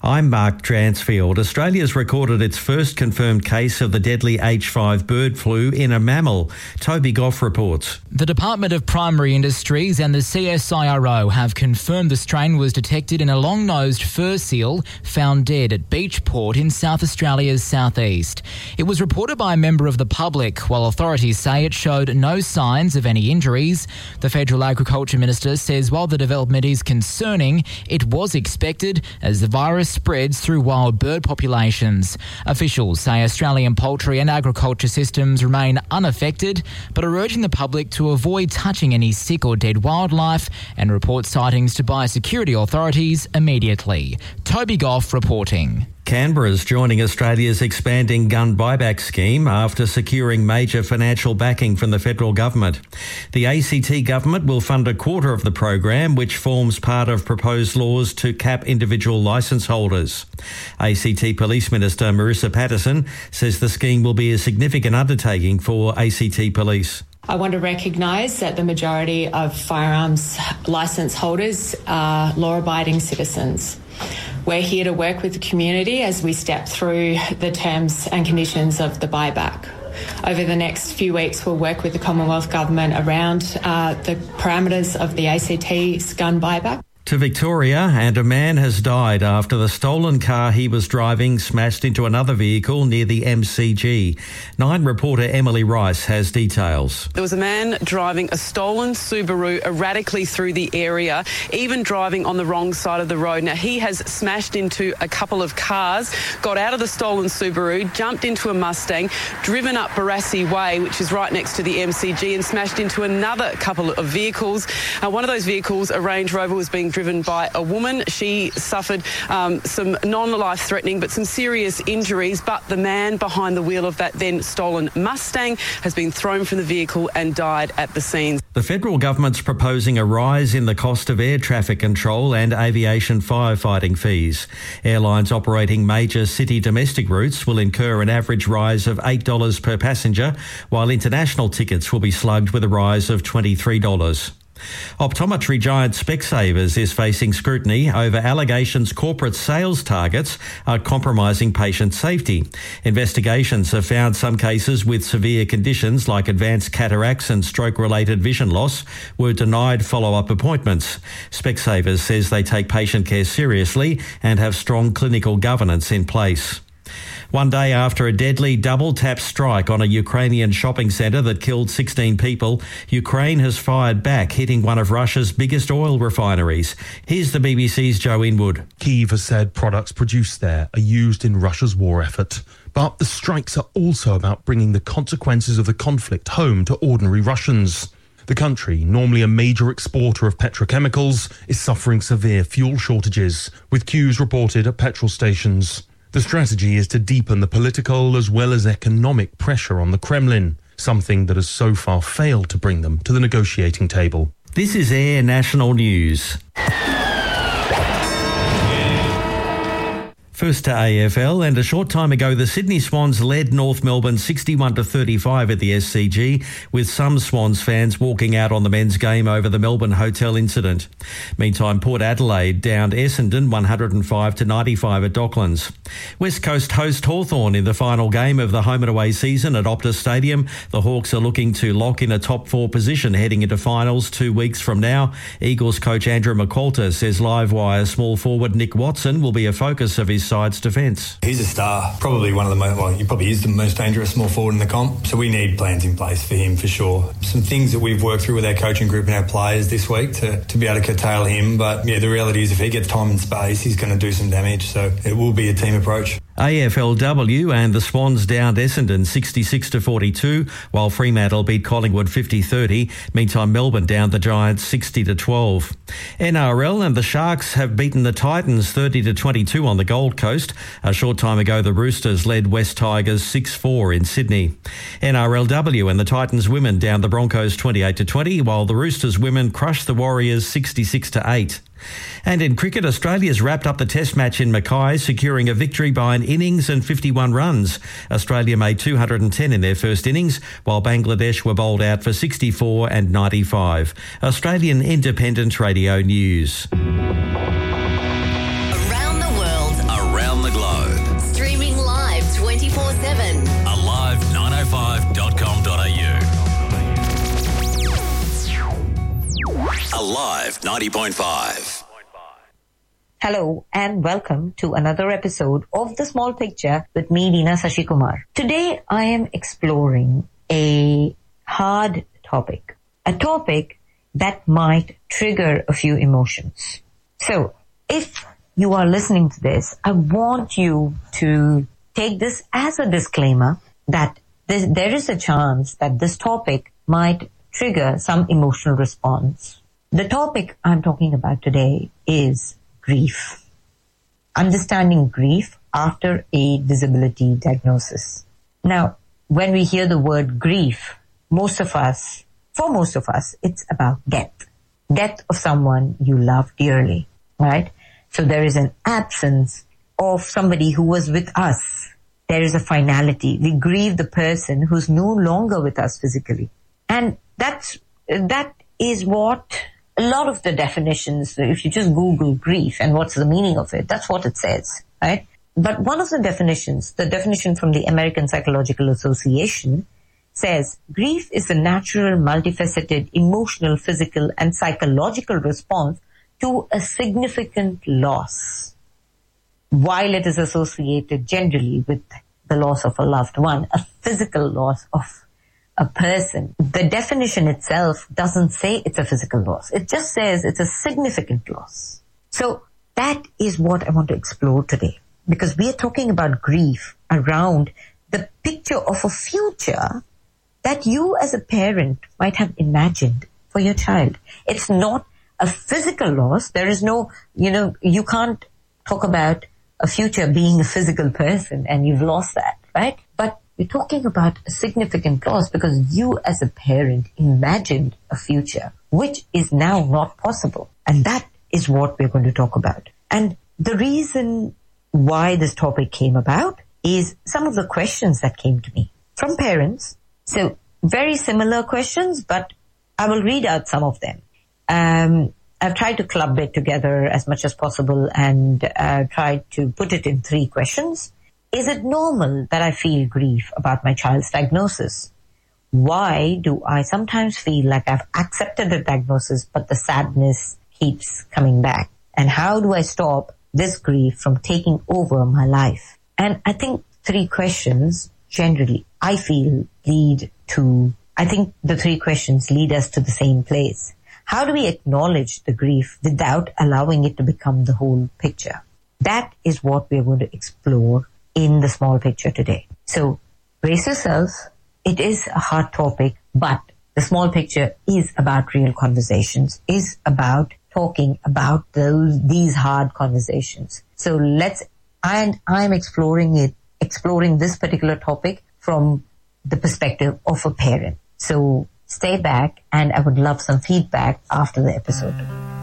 I'm Mark Dransfield. Australia's recorded its first confirmed case of the deadly H5 bird flu in a mammal. Toby Goff reports. The Department of Primary Industries and the CSIRO have confirmed the strain was detected in a long-nosed fur seal found dead at Beachport in South Australia's southeast. It was reported by a member of the public, while authorities say it showed no signs of any injuries. The Federal Agriculture Minister says while the development is concerning, it was expected as the virus spreads through wild bird populations. Officials say Australian poultry and agriculture systems remain unaffected, but are urging the public to avoid touching any sick or dead wildlife and report sightings to biosecurity authorities immediately. Toby Goff reporting. Canberra's joining Australia's expanding gun buyback scheme after securing major financial backing from the federal government. The ACT government will fund a quarter of the program, which forms part of proposed laws to cap individual licence holders. ACT Police Minister Marissa Patterson says the scheme will be a significant undertaking for ACT Police. I want to recognise that the majority of firearms licence holders are law-abiding citizens. We're here to work with the community as we step through the terms and conditions of the buyback. Over the next few weeks, we'll work with the Commonwealth Government around the parameters of the ACT's gun buyback. To Victoria, and a man has died after the stolen car he was driving smashed into another vehicle near the MCG. 9 reporter Emily Rice has details. There was a man driving a stolen Subaru erratically through the area, even driving on the wrong side of the road. Now, he has smashed into a couple of cars, got out of the stolen Subaru, jumped into a Mustang, driven up Barassi Way, which is right next to the MCG, and smashed into another couple of vehicles. One of those vehicles, a Range Rover, was being driven by a woman. She suffered some non-life-threatening but some serious injuries, but the man behind the wheel of that then stolen Mustang has been thrown from the vehicle and died at the scene. The federal government's proposing a rise in the cost of air traffic control and aviation firefighting fees. Airlines operating major city domestic routes will incur an average rise of $8 per passenger, while international tickets will be slugged with a rise of $23. Optometry giant Specsavers is facing scrutiny over allegations corporate sales targets are compromising patient safety. Investigations have found some cases with severe conditions like advanced cataracts and stroke-related vision loss were denied follow-up appointments. Specsavers says they take patient care seriously and have strong clinical governance in place. One day after a deadly double-tap strike on a Ukrainian shopping centre that killed 16 people, Ukraine has fired back, hitting one of Russia's biggest oil refineries. Here's the BBC's Joe Inwood. Kyiv has said products produced there are used in Russia's war effort. But the strikes are also about bringing the consequences of the conflict home to ordinary Russians. The country, normally a major exporter of petrochemicals, is suffering severe fuel shortages, with queues reported at petrol stations. The strategy is to deepen the political as well as economic pressure on the Kremlin, something that has so far failed to bring them to the negotiating table. This is Air National News. First to AFL, and a short time ago the Sydney Swans led North Melbourne 61-35 at the SCG, with some Swans fans walking out on the men's game over the Melbourne hotel incident. Meantime, Port Adelaide downed Essendon 105-95 at Docklands. West Coast host Hawthorn in the final game of the home and away season at Optus Stadium. The Hawks are looking to lock in a top 4 position heading into finals 2 weeks from now. Eagles coach Andrew McQualter says Livewire small forward Nick Watson will be a focus of his side's defence. He's a star, probably one of the most, he probably is the most dangerous small forward in the comp, so we need plans in place for him for sure. Some things that we've worked through with our coaching group and our players this week to be able to curtail him, but yeah, the reality is if he gets time and space, he's going to do some damage, so it will be a team approach. AFLW and the Swans downed Essendon 66-42, while Fremantle beat Collingwood 50-30. Meantime, Melbourne downed the Giants 60-12. NRL and the Sharks have beaten the Titans 30-22 on the Gold Coast. A short time ago, the Roosters led West Tigers 6-4 in Sydney. NRLW and the Titans women downed the Broncos 28-20, while the Roosters women crushed the Warriors 66-8. And in cricket, Australia's wrapped up the test match in Mackay, securing a victory by an innings and 51 runs. Australia made 210 in their first innings, while Bangladesh were bowled out for 64 and 95. Australian Independent Radio News. Around the world, around the globe. Streaming live 24/7. Alive905.com.au. Alive 90.5. Hello and welcome to another episode of The Small Picture with me, Dina Sashikumar. Today I am exploring a hard topic, a topic that might trigger a few emotions. So if you are listening to this, I want you to take this as a disclaimer that there is a chance that this topic might trigger some emotional response. The topic I'm talking about today is grief. Understanding grief after a disability diagnosis. Now, when we hear the word grief, for most of us, it's about death. Death of someone you love dearly, right? So there is an absence of somebody who was with us. There is a finality. We grieve the person who's no longer with us physically. And that is what a lot of the definitions, if you just Google grief and what's the meaning of it, that's what it says, right? But one of the definitions, the definition from the American Psychological Association, says grief is a natural, multifaceted, emotional, physical, and psychological response to a significant loss. While it is associated generally with the loss of a loved one, a physical loss of a person, the definition itself doesn't say it's a physical loss. It just says it's a significant loss. So that is what I want to explore today, because we are talking about grief around the picture of a future that you as a parent might have imagined for your child. It's not a physical loss. There is no, you can't talk about a future being a physical person and you've lost that, right? But we're talking about a significant loss because you as a parent imagined a future which is now not possible. And that is what we're going to talk about. And the reason why this topic came about is some of the questions that came to me from parents. So very similar questions, but I will read out some of them. I've tried to club it together as much as possible and tried to put it in 3 questions. Is it normal that I feel grief about my child's diagnosis? Why do I sometimes feel like I've accepted the diagnosis, but the sadness keeps coming back? And how do I stop this grief from taking over my life? And I think 3 questions generally, I feel, the 3 questions lead us to the same place. How do we acknowledge the grief without allowing it to become the whole picture? That is what we're going to explore in the small picture today. So brace yourself. It is a hard topic, but the small picture is about real conversations, is about talking about these hard conversations. So I'm exploring this particular topic from the perspective of a parent. So stay back and I would love some feedback after the episode.